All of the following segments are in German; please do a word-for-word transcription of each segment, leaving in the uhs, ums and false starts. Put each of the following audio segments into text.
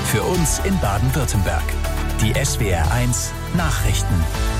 Für uns in Baden-Württemberg. Die S W R eins Nachrichten.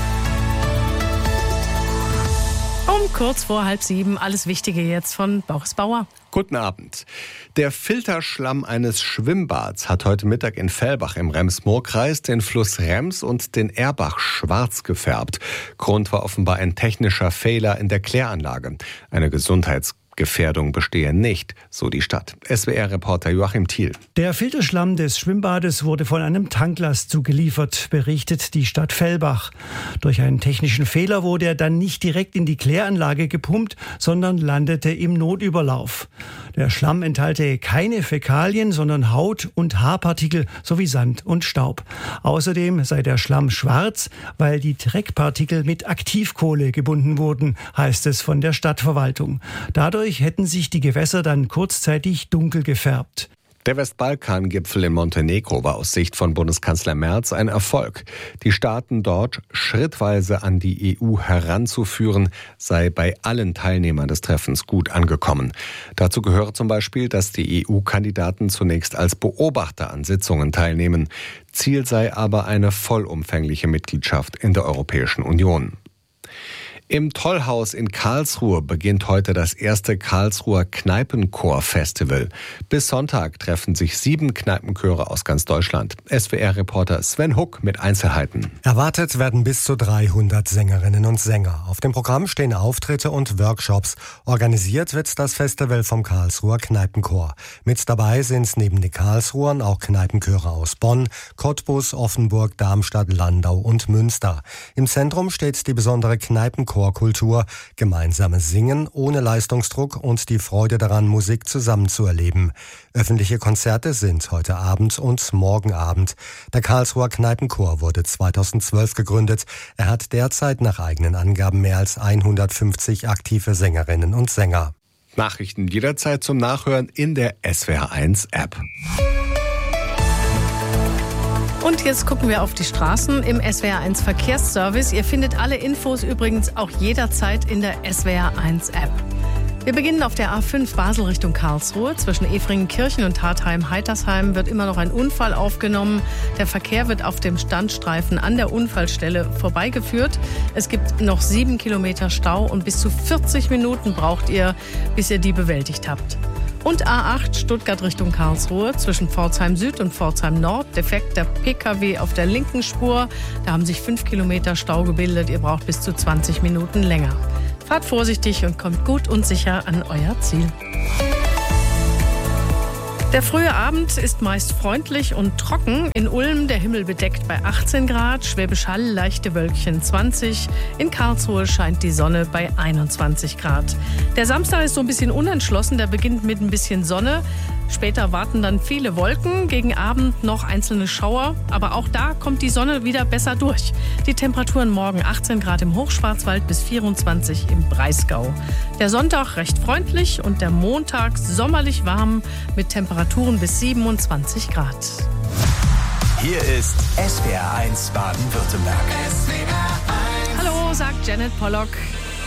Um kurz vor halb sieben, alles Wichtige jetzt von Boris Bauer. Guten Abend. Der Filterschlamm eines Schwimmbads hat heute Mittag in Fellbach im Rems-Murr-Kreis den Fluss Rems und den Erbach schwarz gefärbt. Grund war offenbar ein technischer Fehler in der Kläranlage. Eine Gesundheitsgefährdung bestehe nicht, so die Stadt. S W R-Reporter Joachim Thiel. Der Filterschlamm des Schwimmbades wurde von einem Tanklast zugeliefert, berichtet die Stadt Fellbach. Durch einen technischen Fehler wurde er dann nicht direkt in die Kläranlage gepumpt, sondern landete im Notüberlauf. Der Schlamm enthalte keine Fäkalien, sondern Haut- und Haarpartikel sowie Sand und Staub. Außerdem sei der Schlamm schwarz, weil die Dreckpartikel mit Aktivkohle gebunden wurden, heißt es von der Stadtverwaltung. Dadurch hätten sich die Gewässer dann kurzzeitig dunkel gefärbt. Der Westbalkan-Gipfel in Montenegro war aus Sicht von Bundeskanzler Merz ein Erfolg. Die Staaten dort schrittweise an die E U heranzuführen, sei bei allen Teilnehmern des Treffens gut angekommen. Dazu gehöre zum Beispiel, dass die E U-Kandidaten zunächst als Beobachter an Sitzungen teilnehmen. Ziel sei aber eine vollumfängliche Mitgliedschaft in der Europäischen Union. Im Tollhaus in Karlsruhe beginnt heute das erste Karlsruher Kneipenchor-Festival. Bis Sonntag treffen sich sieben Kneipenchöre aus ganz Deutschland. S W R-Reporter Sven Huck mit Einzelheiten. Erwartet werden bis zu dreihundert Sängerinnen und Sänger. Auf dem Programm stehen Auftritte und Workshops. Organisiert wird das Festival vom Karlsruher Kneipenchor. Mit dabei sind neben den Karlsruhern auch Kneipenchöre aus Bonn, Cottbus, Offenburg, Darmstadt, Landau und Münster. Im Zentrum steht die besondere Kneipenchor Kultur, gemeinsames Singen ohne Leistungsdruck und die Freude daran, Musik zusammen zu erleben. Öffentliche Konzerte sind heute Abend und morgen Abend. Der Karlsruher Kneipenchor wurde zweitausendzwölf gegründet. Er hat derzeit nach eigenen Angaben mehr als hundertfünfzig aktive Sängerinnen und Sänger. Nachrichten jederzeit zum Nachhören in der S W R eins App. Und jetzt gucken wir auf die Straßen im S W R eins Verkehrsservice. Ihr findet alle Infos übrigens auch jederzeit in der S W R eins App. Wir beginnen auf der A fünf Basel Richtung Karlsruhe. Zwischen Efringenkirchen und Hartheim-Heitersheim wird immer noch ein Unfall aufgenommen. Der Verkehr wird auf dem Standstreifen an der Unfallstelle vorbeigeführt. Es gibt noch sieben Kilometer Stau und bis zu vierzig Minuten braucht ihr, bis ihr die bewältigt habt. Und A acht Stuttgart Richtung Karlsruhe zwischen Pforzheim Süd und Pforzheim Nord. Defekter P K W auf der linken Spur. Da haben sich fünf Kilometer Stau gebildet. Ihr braucht bis zu zwanzig Minuten länger. Fahrt vorsichtig und kommt gut und sicher an euer Ziel. Der frühe Abend ist meist freundlich und trocken. In Ulm der Himmel bedeckt bei achtzehn Grad, Schwäbisch Hall leichte Wölkchen zwanzig. In Karlsruhe scheint die Sonne bei einundzwanzig Grad. Der Samstag ist so ein bisschen unentschlossen, der beginnt mit ein bisschen Sonne. Später warten dann viele Wolken, gegen Abend noch einzelne Schauer. Aber auch da kommt die Sonne wieder besser durch. Die Temperaturen morgen achtzehn Grad im Hochschwarzwald bis vierundzwanzig im Breisgau. Der Sonntag recht freundlich und der Montag sommerlich warm mit Temperaturen bis siebenundzwanzig Grad. Hier ist S W R eins Baden-Württemberg. Hallo, sagt Janet Pollock.